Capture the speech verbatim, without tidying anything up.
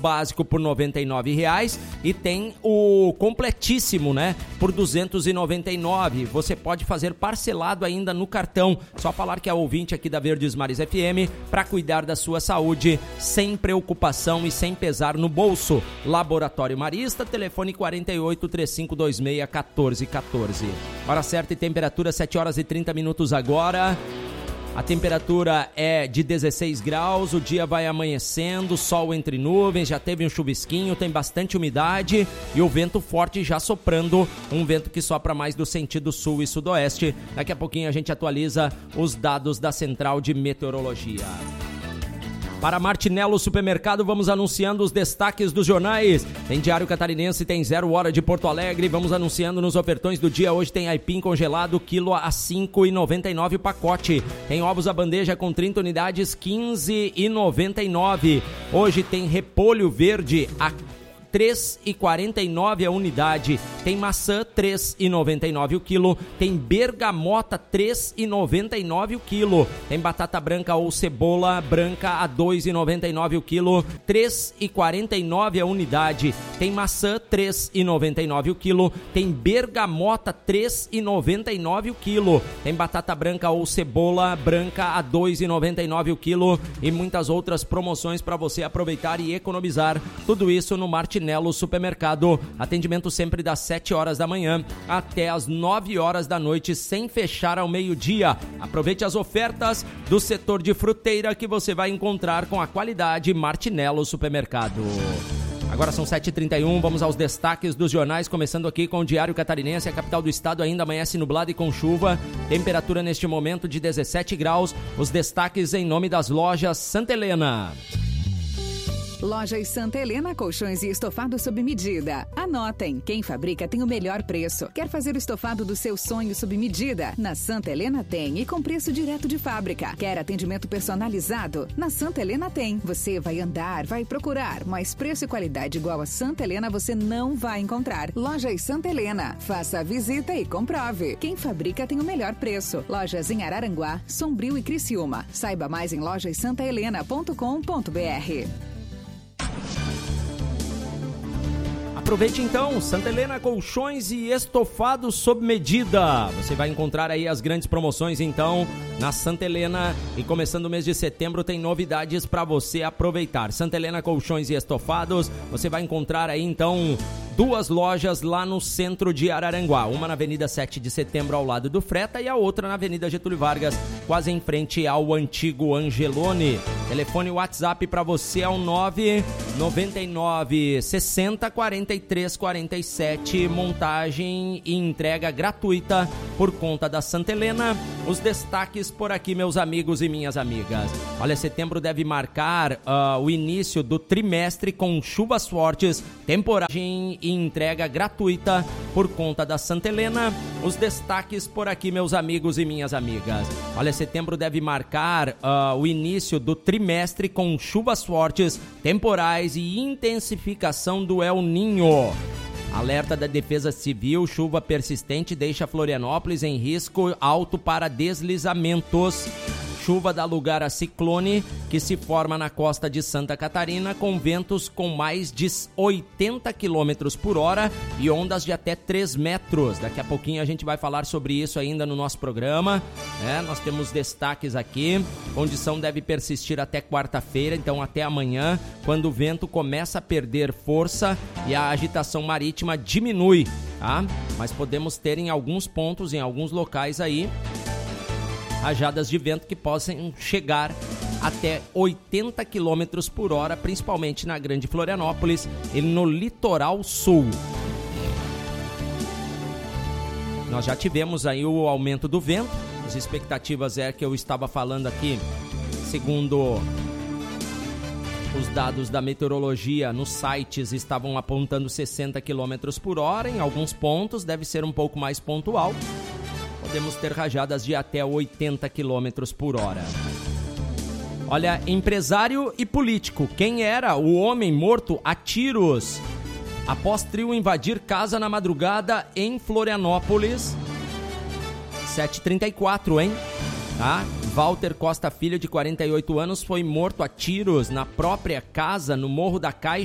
básico por noventa e nove reais e tem o completíssimo, né, por duzentos e noventa e nove. Você pode fazer parcelado ainda no cartão. Só falar que é ouvinte aqui da Verdes Mares F M para cuidar da sua saúde sem preocupação e sem pesar no bolso. Laboratório Marista, telefone quarenta e oito, três cinco dois seis, quatorze quatorze. Hora certa e temperatura sete horas e trinta minutos agora. A temperatura é de dezesseis graus, o dia vai amanhecendo, sol entre nuvens, já teve um chuvisquinho, tem bastante umidade e o vento forte já soprando, um vento que sopra mais do sentido sul e sudoeste. Daqui a pouquinho a gente atualiza os dados da Central de Meteorologia. Para Martinello Supermercado, vamos anunciando os destaques dos jornais. Tem Diário Catarinense, tem Zero Hora de Porto Alegre. Vamos anunciando nos ofertões do dia. Hoje tem aipim congelado, quilo a cinco reais e noventa e nove centavos o pacote. Tem ovos à bandeja com trinta unidades, quinze reais e noventa e nove centavos. Hoje tem repolho verde a três reais e quarenta e nove centavos a unidade. Tem maçã, três reais e noventa e nove centavos o quilo. Tem bergamota, três reais e noventa e nove centavos o quilo. Tem batata branca ou cebola branca a dois reais e noventa e nove centavos o quilo. três reais e quarenta e nove centavos a unidade. Tem maçã, três reais e noventa e nove centavos o quilo. Tem bergamota, três reais e noventa e nove centavos o quilo. Tem batata branca ou cebola branca a dois reais e noventa e nove centavos o quilo. E muitas outras promoções para você aproveitar e economizar. Tudo isso no Martinello Nelo Supermercado. Atendimento sempre das sete horas da manhã até as nove horas da noite, sem fechar ao meio-dia. Aproveite as ofertas do setor de fruteira que você vai encontrar com a qualidade Martinello Supermercado. Agora são sete e trinta e um, vamos aos destaques dos jornais, começando aqui com o Diário Catarinense. A capital do estado ainda amanhece nublada e com chuva, temperatura neste momento de dezessete graus. Os destaques em nome das lojas Santa Helena. Lojas Santa Helena, colchões e estofado sob medida. Anotem, quem fabrica tem o melhor preço. Quer fazer o estofado do seu sonho sob medida? Na Santa Helena tem e com preço direto de fábrica. Quer atendimento personalizado? Na Santa Helena tem. Você vai andar, vai procurar, mas preço e qualidade igual a Santa Helena você não vai encontrar. Lojas Santa Helena, faça a visita e comprove. Quem fabrica tem o melhor preço. Lojas em Araranguá, Sombrio e Criciúma. Saiba mais em lojas santa helena ponto com ponto b r. Aproveite então, Santa Helena Colchões e Estofados sob medida. Você vai encontrar aí as grandes promoções então na Santa Helena e começando o mês de setembro tem novidades para você aproveitar. Santa Helena Colchões e Estofados, você vai encontrar aí então duas lojas lá no centro de Araranguá, uma na Avenida sete de Setembro ao lado do Freta e a outra na Avenida Getúlio Vargas, quase em frente ao antigo Angelone. Telefone WhatsApp para você é o nove nove nove sessenta quarenta e três quarenta e sete, montagem e entrega gratuita por conta da Santa Helena. Os destaques por aqui, meus amigos e minhas amigas. Olha, setembro deve marcar uh, o início do trimestre com chuvas fortes, temporagem e entrega gratuita por conta da Santa Helena. Os destaques por aqui, meus amigos e minhas amigas. Olha, setembro deve marcar uh, o início do trimestre com chuvas fortes, temporais e intensificação do El Niño. Alerta da Defesa Civil, chuva persistente deixa Florianópolis em risco alto para deslizamentos. Chuva dá lugar a ciclone que se forma na costa de Santa Catarina com ventos com mais de oitenta quilômetros por hora e ondas de até três metros. Daqui a pouquinho a gente vai falar sobre isso ainda no nosso programa. É, nós temos destaques aqui. Condição deve persistir até quarta-feira, então até amanhã, quando o vento começa a perder força e a agitação marítima diminui, tá? Mas podemos ter em alguns pontos, em alguns locais aí, rajadas de vento que possam chegar até oitenta quilômetros por hora, principalmente na Grande Florianópolis e no litoral sul. Nós já tivemos aí o aumento do vento, as expectativas é que eu estava falando aqui, segundo os dados da meteorologia nos sites estavam apontando sessenta quilômetros por hora, em alguns pontos deve ser um pouco mais pontual. Podemos ter rajadas de até oitenta quilômetros por hora. Olha, empresário e político. Quem era o homem morto a tiros após trio invadir casa na madrugada em Florianópolis? sete e trinta e quatro, hein? Tá? Walter Costa Filho, de quarenta e oito anos, foi morto a tiros na própria casa no Morro da Caixa,